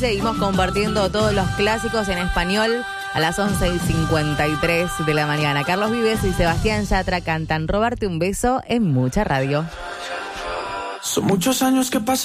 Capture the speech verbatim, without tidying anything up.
Seguimos compartiendo todos los clásicos en español a las once y cincuenta y tres de la mañana. Carlos Vives y Sebastián Yatra cantan Robarte un beso en Mucha Radio. Son muchos años que pasan.